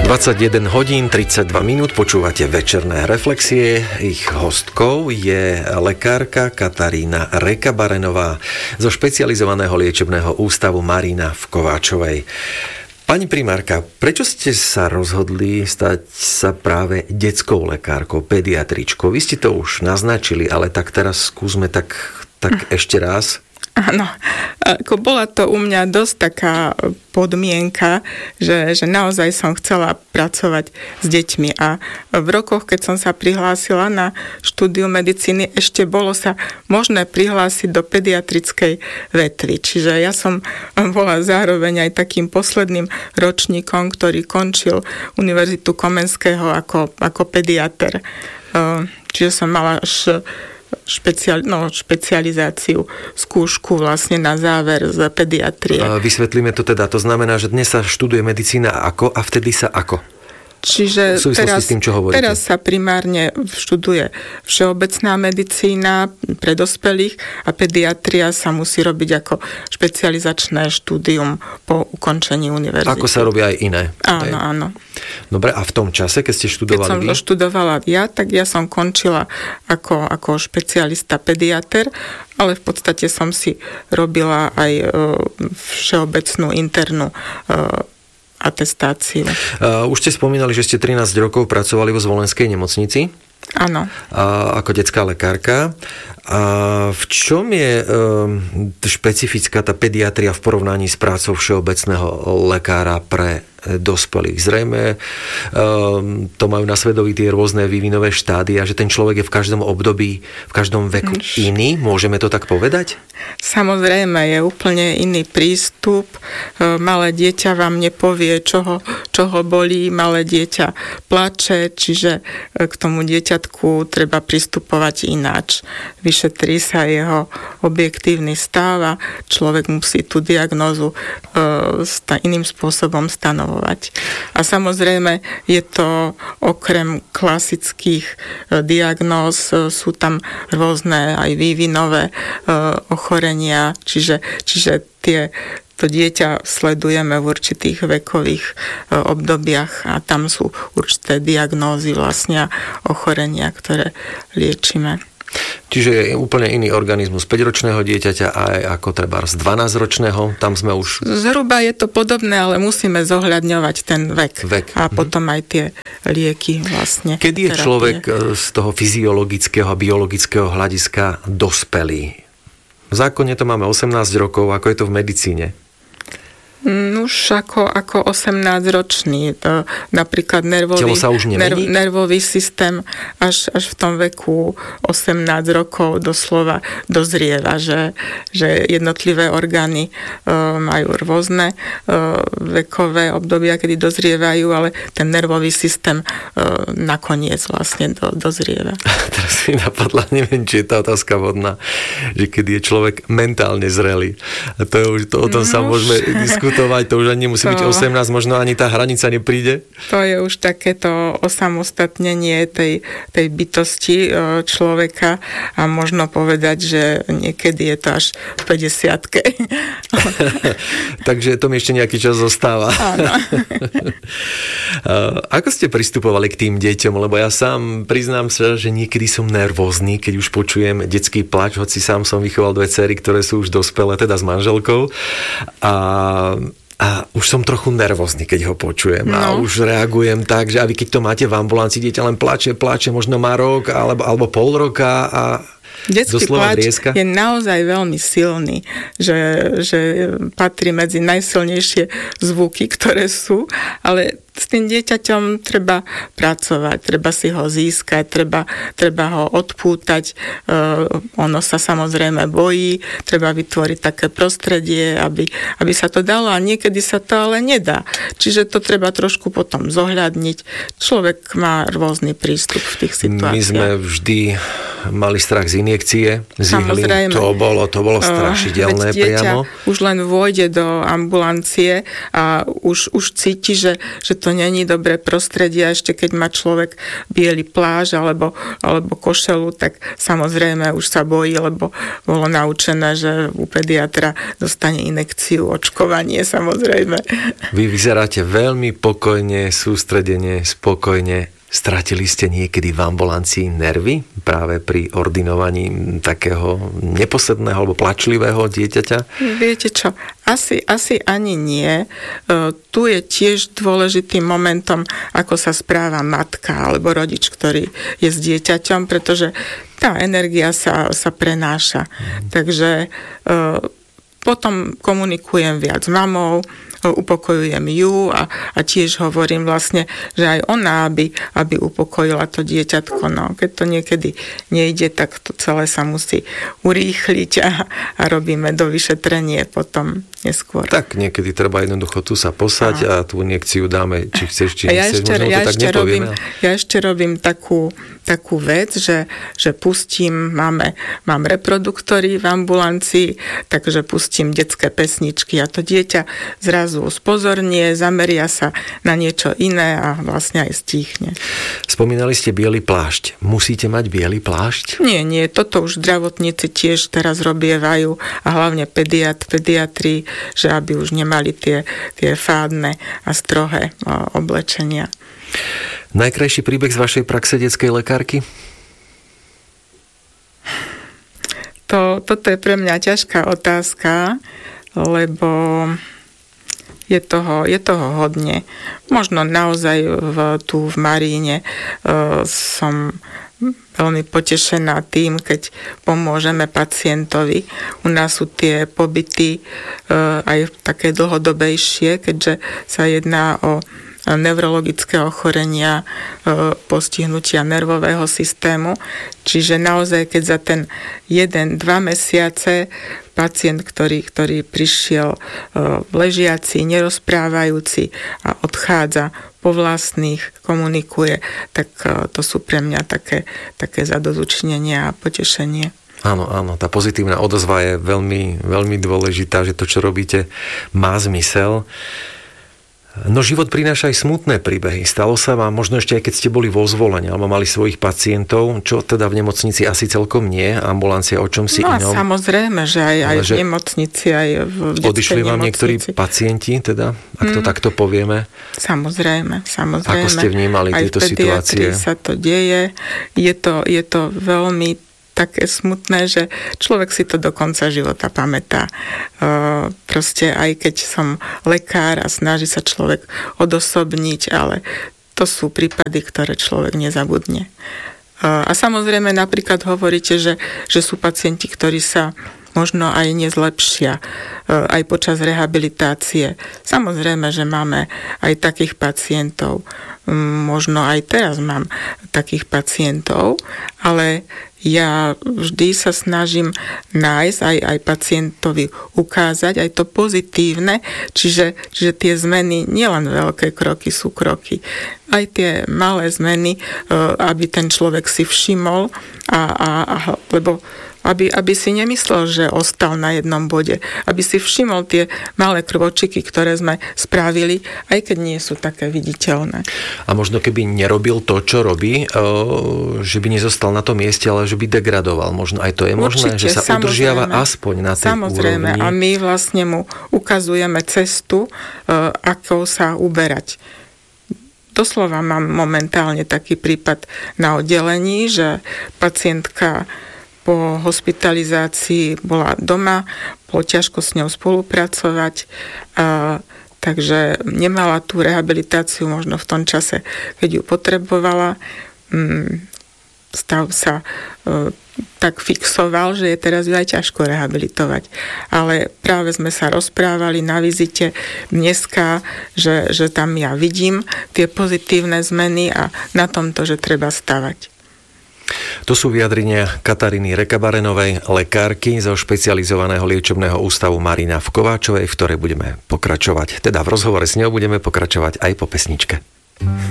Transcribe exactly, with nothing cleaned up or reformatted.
dvadsaťjeden hodín tridsaťdva minút, počúvate večerné reflexie. Ich hostkou je lekárka Katarína Reka-Barenová zo špecializovaného liečebného ústavu Marina v Kováčovej. Pani primárka, prečo ste sa rozhodli stať sa práve detskou lekárkou, pediatričkou? Vy ste to už naznačili, ale tak teraz skúsme tak, tak ešte raz. Áno, ako bola to u mňa dosť taká podmienka, že, že naozaj som chcela pracovať s deťmi a v rokoch, keď som sa prihlásila na štúdiu medicíny, ešte bolo sa možné prihlásiť do pediatrickej vetvy. Čiže ja som bola zároveň aj takým posledným ročníkom, ktorý končil Univerzitu Komenského ako, ako pediater. Čiže som mala až Špeciál, no, špecializáciu, skúšku vlastne na záver z pediatrie. Vysvetlíme to teda. To znamená, že dnes sa študuje medicína ako a vtedy sa ako? Čiže teraz, tým, čo teraz sa primárne študuje všeobecná medicína pre dospelých a pediatria sa musí robiť ako špecializačné štúdium po ukončení univerzity. Ako sa robia aj iné. Áno, aj. áno. Dobre, a v tom čase, keď ste študovali Keď som vy? študovala ja, tak ja som končila ako, ako špecialista pediater, ale v podstate som si robila aj e, všeobecnú internú e, atestáciu. Uh, už ste spomínali, že ste trinásť rokov pracovali vo Zvolenskej nemocnici. Áno. Uh, ako detská lekárka. A v čom je uh, špecifická tá pediatria v porovnaní s prácou všeobecného lekára pre dospelých? Zrejme um, to majú na svedomí tie rôzne vývinové štádia, že ten človek je v každom období, v každom veku iný. Môžeme to tak povedať? Samozrejme, je úplne iný prístup. Malé dieťa vám nepovie, čo ho, čo ho bolí. Malé dieťa plače, čiže k tomu dieťatku treba pristupovať ináč. Vyšetrí sa jeho objektívny stav a človek musí tú diagnózu e, iným spôsobom stanovovať. A samozrejme je to okrem klasických e, diagnóz, e, sú tam rôzne aj vývinové e, ochorenia, čiže, čiže tie to dieťa sledujeme v určitých vekových e, obdobiach a tam sú určité diagnózy vlastne ochorenia, ktoré liečíme. Čiže je úplne iný organizmus päťročného dieťaťa aj ako trebárs dvanásťročného, tam sme už... Zhruba je to podobné, ale musíme zohľadňovať ten vek. vek. A potom aj tie lieky vlastne. Kedy je terapie. človek z toho fyziologického a biologického hľadiska dospelý? V zákone to máme osemnásť rokov, ako je to v medicíne? Už ako, ako osemnásťročný. Napríklad nervový, Telo sa už nerv, nervový systém až, až v tom veku osemnásť rokov doslova dozrieva, že, že jednotlivé orgány e, majú rôzne e, vekové obdobia, kedy dozrievajú, ale ten nervový systém e, nakoniec vlastne do, dozrieva. Teraz mi napadla, neviem, či je tá otázka vhodná, že kedy je človek mentálne zrelý. A to je už, to, o tom sa no, môžeme diskutovať. To už ani nemusí to, byť osemnásť, možno ani tá hranica nepríde. To je už takéto osamostatnenie tej, tej bytosti človeka a možno povedať, že niekedy je to až v päťdesiatke. Takže to mi ešte nejaký čas zostáva. Áno. Ako ste pristupovali k tým deťom? Lebo ja sám priznám sa, že niekedy som nervózny, keď už počujem detský plač, hoci sám som vychoval dve dcery, ktoré sú už dospelé, teda s manželkou. A A už som trochu nervózny, keď ho počujem. No. A už reagujem tak, že a vy keď to máte v ambulancii, dieťa len plače, plače, možno má rok alebo, alebo pol roka a detský pláč je naozaj veľmi silný, že, že patrí medzi najsilnejšie zvuky, ktoré sú, ale s tým dieťaťom treba pracovať, treba si ho získať, treba, treba ho odpútať. Uh, ono sa samozrejme bojí, treba vytvoriť také prostredie, aby, aby sa to dalo a niekedy sa to ale nedá. Čiže to treba trošku potom zohľadniť. Človek má rôzny prístup v tých situáciách. My sme vždy mali strach z injekcie z ihly. To bolo, to bolo strašidelné priamo. Už len vôjde do ambulancie a už, už cíti, že, že to není dobré prostredie. Ešte keď má človek biely plášť alebo, alebo košelu, tak samozrejme už sa bojí, lebo bolo naučené, že u pediatra dostane injekciu, očkovanie samozrejme. Vy vyzeráte veľmi pokojne, sústredene, spokojne. Stratili ste niekedy v ambulancii nervy práve pri ordinovaní takého neposledného alebo plačlivého dieťaťa? Viete čo, asi, asi ani nie. E, tu je tiež dôležitým momentom, ako sa správa matka alebo rodič, ktorý je s dieťaťom, pretože tá energia sa, sa prenáša. Mm. Takže e, potom komunikujem viac s mamou, upokojujem ju a, a tiež hovorím vlastne, že aj ona, aby, aby upokojila to dieťatko. No, keď to niekedy nejde, tak to celé sa musí urýchliť a, a robíme do vyšetrenie potom neskôr. Tak niekedy treba jednoducho tu sa posať a, a tú injekciu dáme, či chceš, či ja nechceš, ešte, možno ja to tak ešte nepovieme. Robím, ja ešte robím takú, takú vec, že, že pustím, máme, mám reproduktory v ambulancii, takže pustím detské pesničky a to dieťa zrazu spozornie, zameria sa na niečo iné a vlastne aj stíchne. Spomínali ste biely plášť. Musíte mať biely plášť? Nie, nie. Toto už zdravotníci tiež teraz robievajú a hlavne pediat, pediatri, že aby už nemali tie, tie fádne a strohé oblečenia. Najkrajší príbeh z vašej praxe detskej lekárky? To, toto je pre mňa ťažká otázka, lebo Je toho, je toho hodne. Možno naozaj v, tu v Maríne uh, som veľmi potešená tým, keď pomôžeme pacientovi. U nás sú tie pobyty uh, aj také dlhodobejšie, keďže sa jedná o neurologické ochorenia, postihnutia nervového systému. Čiže naozaj, keď za ten jeden, dva mesiace pacient, ktorý, ktorý prišiel ležiaci, nerozprávajúci a odchádza po vlastných, komunikuje, tak to sú pre mňa také, také zadozučnenia a potešenie. Áno, áno, tá pozitívna odozva je veľmi, veľmi dôležitá, že to, čo robíte, má zmysel. No život prináša aj smutné príbehy. Stalo sa vám, možno ešte aj keď ste boli vo zvolení, alebo mali svojich pacientov, čo teda v nemocnici asi celkom nie, ambulancia o čom si no, inom. No samozrejme, že aj, aj v nemocnici, aj v detskej odišli vám nemocnici. Niektorí pacienti, teda, ak to mm. takto povieme? Samozrejme, samozrejme. Ako ste vnímali aj tieto situácie? Aj v pediatrii sa to deje. Je to, je to veľmi také smutné, že človek si to do konca života pamätá. Uh, proste aj keď som lekár a snaží sa človek odosobniť, ale to sú prípady, ktoré človek nezabudne. Uh, a samozrejme napríklad hovoríte, že, že sú pacienti, ktorí sa možno aj nezlepšia aj počas rehabilitácie. Samozrejme, že máme aj takých pacientov. Možno aj teraz mám takých pacientov, ale ja vždy sa snažím nájsť aj, aj pacientovi ukázať aj to pozitívne, čiže, čiže tie zmeny, nielen veľké kroky sú kroky, aj tie malé zmeny, aby ten človek si všimol, a, a, a, lebo Aby, aby si nemyslel, že ostal na jednom bode. Aby si všimol tie malé krvočiky, ktoré sme spravili, aj keď nie sú také viditeľné. A možno keby nerobil to, čo robí, že by nezostal na tom mieste, ale že by degradoval. Možno aj to je možné, Určite, že sa udržiava aspoň na tej samozrejme. úrovni. A my vlastne mu ukazujeme cestu, ako sa uberať. Doslova mám momentálne taký prípad na oddelení, že pacientka po hospitalizácii bola doma, bolo ťažko s ňou spolupracovať, a, takže nemala tú rehabilitáciu možno v tom čase, keď ju potrebovala. Stav sa e, tak fixoval, že je teraz ju aj ťažko rehabilitovať. Ale práve sme sa rozprávali na vizite dneska, že, že tam ja vidím tie pozitívne zmeny a na tomto, že treba stavať. To sú vyjadrenia Kataríny Rekabarenovej, lekárky zo špecializovaného liečebného ústavu Marina v Kováčovej, v ktorej budeme pokračovať. Teda v rozhovore s ňou budeme pokračovať aj po pesničke.